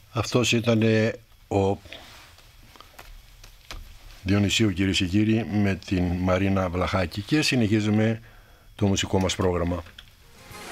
Αυτός ήταν ο Διονυσίου, κυρίες και κύριοι, με την Μαρίνα Βλαχάκη, και συνεχίζουμε το μουσικό μας πρόγραμμα.